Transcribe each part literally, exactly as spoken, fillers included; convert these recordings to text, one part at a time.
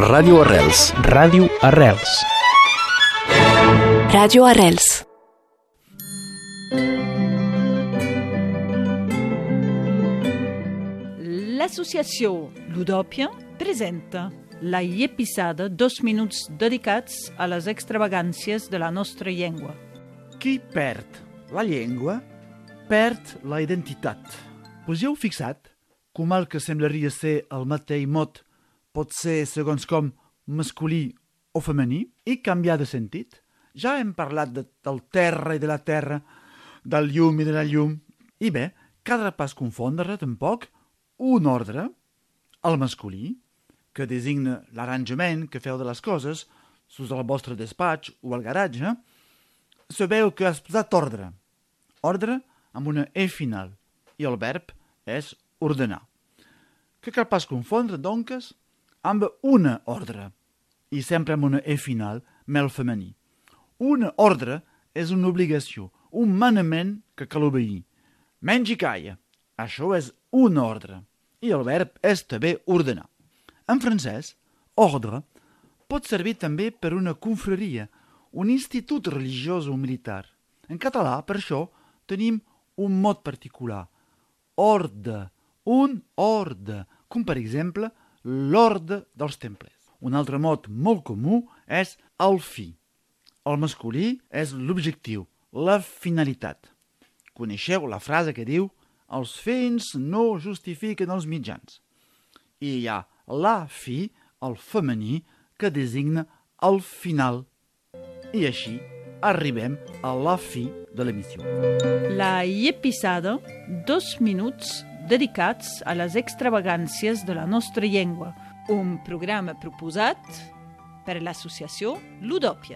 Ràdio Arrels. Ràdio Arrels. Ràdio Arrels. L'associació Ludòpia presenta la episode dos minuts dedicats a les extravagàncies de la nostra llengua. Qui perd la llengua, perd la identitat. Us hi heu fixat com el que semblaria ser el mateix mot pot ser, segons com, masculí o femení i canviar de sentit? Ja hem parlat de, del terra i de la terra, del llum i de la llum. I bé, caldrà pas confondre tampoc un ordre, el masculí, que designa l'arranjament que feu de les coses, sus al vostre despatx o al garatge. Sabeu que has posat ordre. Ordre amb una E final, i el verb és ordenar. Que cal pas confondre, doncs, amb una ordre, i sempre amb una E final, mel femení. Una ordre és una obligació, un manament que cal obeir. Menys i calla. Això és una ordre. I el verb és també ordenar. En francès, ordre pot servir també per una confraria, un institut religiós o militar. En català, per això, tenim un mot particular. Orde, un orde, com per exemple l'orde dels templers. Un altre mot molt comú és el fi. El masculí és l'objectiu, la finalitat. Coneixeu la frase que diu «Els fins no justifiquen els mitjans». I hi ha la fi, el femení, que designa el final. I així arribem a la fi de l'emissió. La episode dos minuts dedicats a les extravagàncies de la nostra llengua, un programa proposat per l'associació Ludòpia.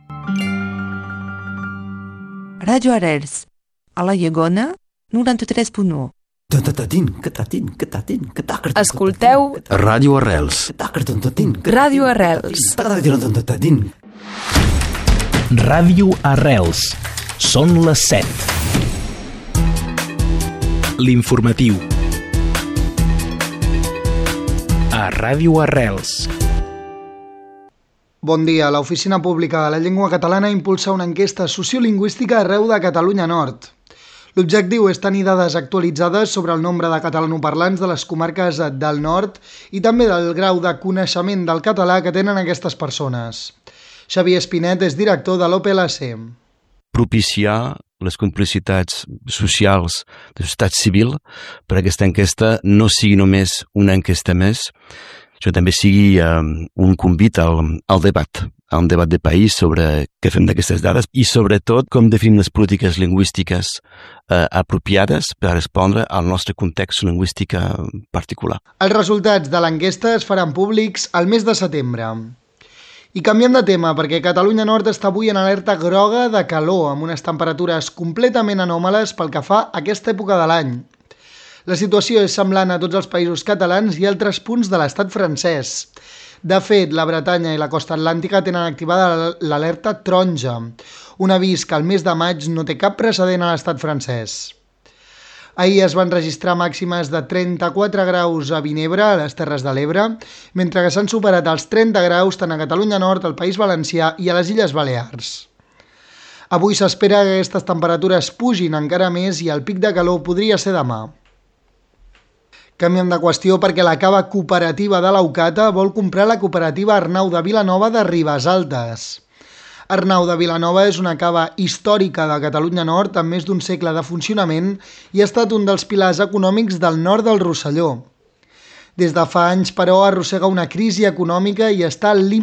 Ràdio Arrels, a la Llegona, noranta-tres punt u. Escolteu Ràdio Arrels. Ràdio Arrels. Ràdio Arrels. Són les set. L'informatiu. A Ràdio Arrels. Bon dia. L'Oficina Pública de la Llengua Catalana impulsa una enquesta sociolingüística arreu de Catalunya Nord. L'objectiu és tenir dades actualitzades sobre el nombre de catalanoparlants de les comarques del nord i també del grau de coneixement del català que tenen aquestes persones. Xavier Espinet és director de l'O P L C. Propiciar les complicitats socials de la societat civil per aquesta enquesta no sigui només una enquesta més, això també sigui um, un convit al, al debat, a un debat de país sobre què fem d'aquestes dades i sobretot com definim les polítiques lingüístiques eh, apropiades per respondre al nostre context lingüístic particular. Els resultats de l'enquesta es faran públics al mes de setembre. I canviem de tema perquè Catalunya Nord està avui en alerta groga de calor, amb unes temperatures completament anòmales pel que fa a aquesta època de l'any. La situació és semblant a tots els països catalans i altres punts de l'estat francès. De fet, la Bretanya i la costa atlàntica tenen activada l'alerta taronja, un avís que al mes de maig no té cap precedent a l'estat francès. Ahir es van registrar màximes de trenta-quatre graus a Vinebre, a les Terres de l'Ebre, mentre que s'han superat els trenta graus tant a Catalunya Nord, al País Valencià i a les Illes Balears. Avui s'espera que aquestes temperatures pugin encara més i el pic de calor podria ser demà. Canviem de qüestió perquè la cava cooperativa de l'Aucata vol comprar la cooperativa Arnau de Vilanova de Ribesaltes. Arnau de Vilanova és una cava històrica de Catalunya Nord amb més d'un segle de funcionament i ha estat un dels pilars econòmics del nord del Rosselló. Des de fa anys, però, arrossega una crisi econòmica i està al límit